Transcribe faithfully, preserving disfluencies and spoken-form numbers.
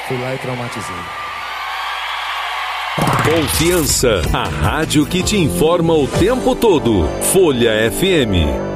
Fui lá e traumatizei. Confiança, a rádio que te informa o tempo todo. Folha F M.